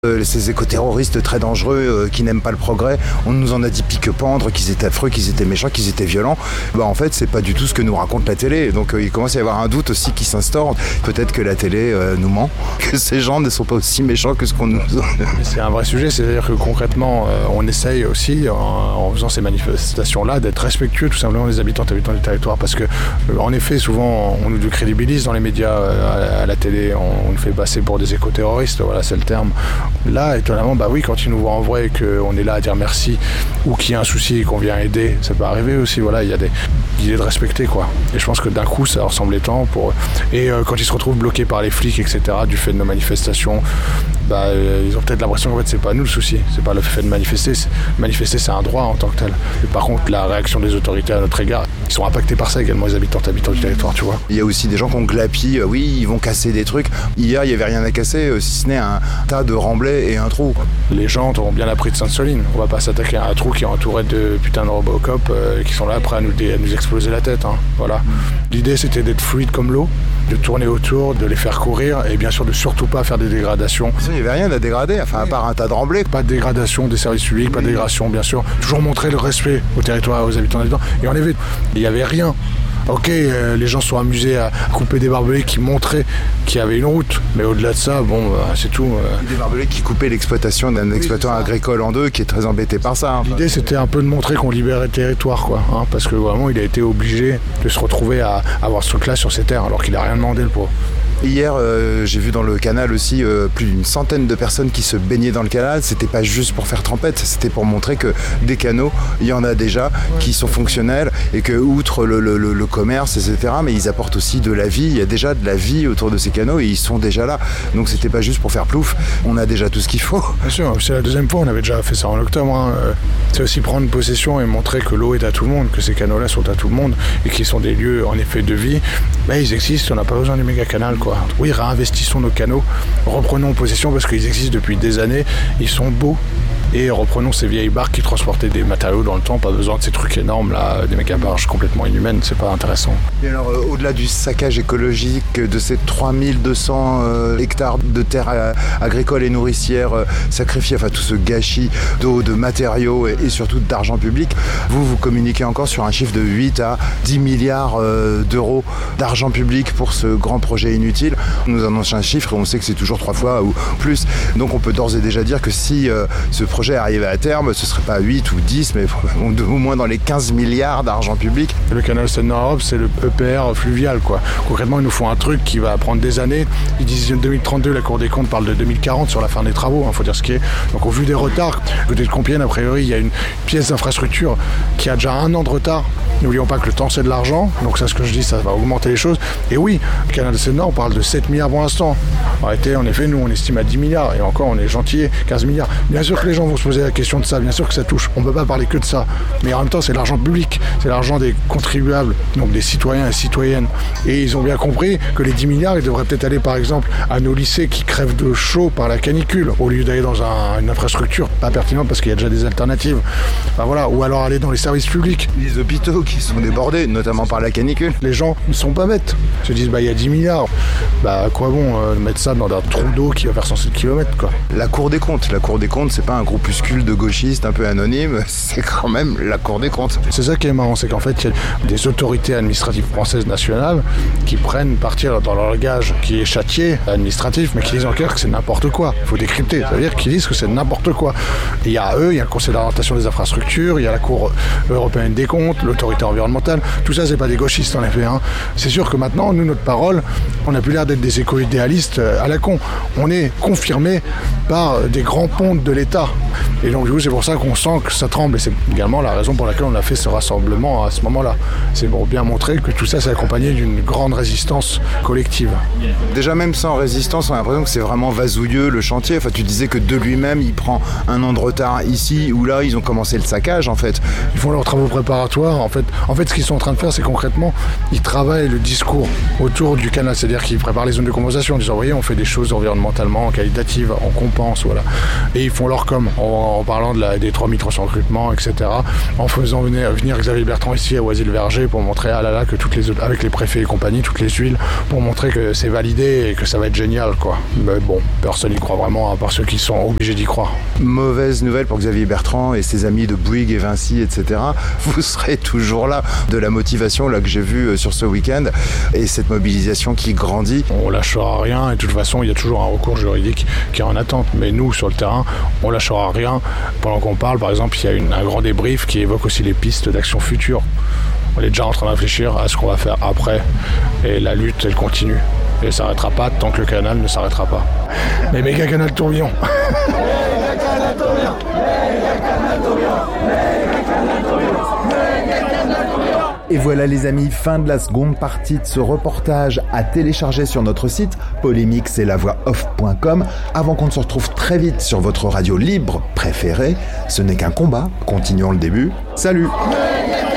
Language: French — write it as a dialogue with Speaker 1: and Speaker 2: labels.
Speaker 1: Ces éco-terroristes très dangereux qui n'aiment pas le progrès, on nous en a dit pique-pendre, qu'ils étaient affreux, qu'ils étaient méchants, qu'ils étaient violents. En fait, c'est pas du tout ce que nous raconte la télé. Donc il commence à y avoir un doute aussi qui s'instaure. Peut-être que la télé nous ment, que ces gens ne sont pas aussi méchants que ce qu'on nous...
Speaker 2: C'est un vrai sujet, c'est-à-dire que concrètement, on essaye aussi, en faisant ces manifestations-là, d'être respectueux tout simplement des habitants du territoire. Parce que, en effet, souvent, on nous crédibilise dans les médias, à la télé, on nous fait passer pour des éco-terroristes, voilà, c'est le terme. Là, étonnamment, oui, quand ils nous voient en vrai et qu'on est là à dire merci, ou qu'il y a un souci et qu'on vient aider, ça peut arriver aussi, voilà, il y a des idées de respecter, quoi. Et je pense que d'un coup, ça leur semble étonnant pour eux. Et quand ils se retrouvent bloqués par les flics, etc., du fait de nos manifestations, ils ont peut-être l'impression qu'en fait, c'est pas nous le souci, c'est pas le fait de manifester. Manifester, c'est un droit en tant que tel. Et par contre, la réaction des autorités à notre égard, ils sont impactés par ça également, les habitants du territoire, tu vois.
Speaker 1: Il y a aussi des gens qui ont glapi, oui, ils vont casser des trucs. Hier, il n'y avait rien à casser, si ce n'est un tas de remblais et un trou.
Speaker 2: Les gens ont bien appris de Sainte-Soline. On va pas s'attaquer à un trou qui est entouré de putain de Robocop qui sont là après à nous exploser la tête. Hein. Voilà. L'idée, c'était d'être fluide comme l'eau, de tourner autour, de les faire courir et bien sûr de surtout pas faire des dégradations.
Speaker 1: Il n'y avait rien à dégrader, à part un tas de remblais.
Speaker 2: Pas de dégradation des services publics, pas de dégradation, bien sûr. Toujours montrer le respect au territoire et aux habitants. Et en effet, il n'y avait rien. Ok, les gens sont amusés à couper des barbelés qui montraient qu'il y avait une route, mais au-delà de ça, c'est tout.
Speaker 1: Des barbelés qui coupaient l'exploitation d'un exploitant agricole en deux qui est très embêté par ça. Hein.
Speaker 2: L'idée, c'était un peu de montrer qu'on libérait le territoire, quoi, hein, parce que vraiment, il a été obligé de se retrouver à avoir ce truc-là sur ses terres, alors qu'il n'a rien demandé, le pauvre.
Speaker 1: Hier, j'ai vu dans le canal aussi plus d'une centaine de personnes qui se baignaient dans le canal. C'était pas juste pour faire trempette, c'était pour montrer que des canaux, il y en a déjà qui sont fonctionnels et que, outre le commerce, etc., mais ils apportent aussi de la vie. Il y a déjà de la vie autour de ces canaux et ils sont déjà là. Donc c'était pas juste pour faire plouf, on a déjà tout ce qu'il faut.
Speaker 2: Bien sûr, c'est la deuxième fois, on avait déjà fait ça en octobre. Hein. C'est aussi prendre possession et montrer que l'eau est à tout le monde, que ces canaux-là sont à tout le monde et qu'ils sont des lieux en effet de vie. Ils existent, on n'a pas besoin du méga canal, quoi. Oui, réinvestissons nos canaux, reprenons possession parce qu'ils existent depuis des années, ils sont beaux. Et reprenons ces vieilles barques qui transportaient des matériaux dans le temps, pas besoin de ces trucs énormes là, des méga barges complètement inhumaines, c'est pas intéressant.
Speaker 1: Et alors au-delà du saccage écologique de ces 3200 hectares de terres agricoles et nourricières sacrifiées, tout ce gâchis d'eau, de matériaux et surtout d'argent public, vous communiquez encore sur un chiffre de 8 à 10 milliards d'euros d'argent public pour ce grand projet inutile. On nous annonce un chiffre et on sait que c'est toujours 3 fois ou plus, donc on peut d'ores et déjà dire que si ce projet arrivait à terme, ce serait pas 8 ou 10, mais au moins dans les 15 milliards d'argent public.
Speaker 2: Le canal Seine-Nord-Europe, c'est le EPR fluvial, quoi. Concrètement, ils nous font un truc qui va prendre des années. Ils disent 2032, la Cour des comptes parle de 2040 sur la fin des travaux, faut dire ce qui est. Donc au vu des retards, côté de Compiègne, a priori, il y a une pièce d'infrastructure qui a déjà 1 an de retard. N'oublions pas que le temps, c'est de l'argent, donc ça, ce que je dis, ça va augmenter les choses. Et oui, le canal Seine-Nord, on parle de 7 milliards pour l'instant. En réalité, en effet, nous, on estime à 10 milliards, et encore, on est gentil, 15 milliards. Bien sûr que les gens vont se poser la question de ça, bien sûr que ça touche, on ne peut pas parler que de ça, mais en même temps c'est l'argent public, c'est l'argent des contribuables, donc des citoyens et citoyennes, et ils ont bien compris que les 10 milliards ils devraient peut-être aller par exemple à nos lycées qui crèvent de chaud par la canicule, au lieu d'aller dans une infrastructure pas pertinente parce qu'il y a déjà des alternatives, ou alors aller dans les services publics.
Speaker 1: Les hôpitaux qui sont débordés, notamment par la canicule.
Speaker 2: Les gens ne sont pas bêtes, ils se disent il y a 10 milliards, à quoi bon mettre ça dans un trou d'eau qui va faire 107 km, quoi.
Speaker 1: La Cour des comptes, c'est pas un groupuscule de gauchistes un peu anonymes, c'est quand même la Cour des comptes.
Speaker 2: C'est ça qui est marrant, c'est qu'en fait il y a des autorités administratives françaises nationales qui prennent partir dans leur langage qui est châtié, administratif, mais qui disent en clair que c'est n'importe quoi. Il faut décrypter, ça veut dire qu'ils disent que c'est n'importe quoi. Et il y a eux, il y a le Conseil d'orientation des infrastructures, il y a la Cour européenne des comptes, l'autorité environnementale, tout ça c'est pas des gauchistes en effet. Hein. C'est sûr que maintenant, nous, notre parole, on n'a plus l'air d'être des éco-idéalistes à la con. On est confirmé par des grands pontes de l'État. Et donc du coup c'est pour ça qu'on sent que ça tremble et c'est également la raison pour laquelle on a fait ce rassemblement à ce moment-là. C'est pour bien montrer que tout ça s'est accompagné d'une grande résistance collective.
Speaker 1: Déjà même sans résistance, on a l'impression que c'est vraiment vasouilleux le chantier. Tu disais que de lui-même il prend 1 an de retard ici ou là, ils ont commencé le saccage en fait.
Speaker 2: Ils font leurs travaux préparatoires. En fait ce qu'ils sont en train de faire, c'est concrètement, ils travaillent le discours autour du canal, c'est-à-dire qu'ils préparent les zones de compensation en disant, voyez, on fait des choses environnementalement qualitatives, on compense, voilà. Et ils font leur com en parlant des 3300 recrutements, etc. En faisant venir Xavier Bertrand ici à Oisy-le-Verger pour montrer que avec les préfets et compagnie, toutes les huiles, pour montrer que c'est validé et que ça va être génial, quoi. Mais bon, personne n'y croit vraiment, à part ceux qui sont obligés d'y croire.
Speaker 1: Mauvaise nouvelle pour Xavier Bertrand et ses amis de Bouygues et Vinci, etc. Vous serez toujours là, de la motivation là que j'ai vue sur ce week-end et cette mobilisation qui grandit.
Speaker 2: On lâchera rien et de toute façon, il y a toujours un recours juridique qui est en attente. Mais nous, sur le terrain, on lâchera rien. Pendant qu'on parle, par exemple, il y a un grand débrief qui évoque aussi les pistes d'action future. On est déjà en train de réfléchir à ce qu'on va faire après. Et la lutte, elle continue. Et elle ne s'arrêtera pas tant que le canal ne s'arrêtera pas. Les méga canals tourbillons.
Speaker 3: Et voilà les amis, fin de la seconde partie de ce reportage à télécharger sur notre site polémique-c'est-la-voix-off.com. Avant qu'on ne se retrouve très vite sur votre radio libre préférée, ce n'est qu'un combat, continuons le début. Salut!